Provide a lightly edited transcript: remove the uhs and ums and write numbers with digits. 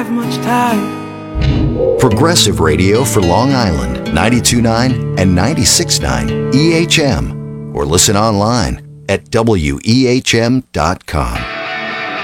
Much time. Progressive radio for Long Island, 92.9 and 96.9 EHM. Or listen online at wehm.com.